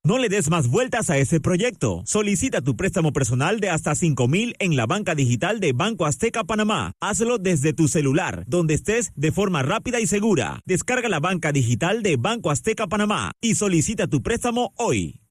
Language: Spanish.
No le des más vueltas a ese proyecto. Solicita tu préstamo personal de hasta 5,000 en la banca digital de Banco Azteca Panamá. Hazlo desde tu celular, donde estés, de forma rápida y segura. Descarga la banca digital de Banco Azteca Panamá y solicita tu préstamo hoy.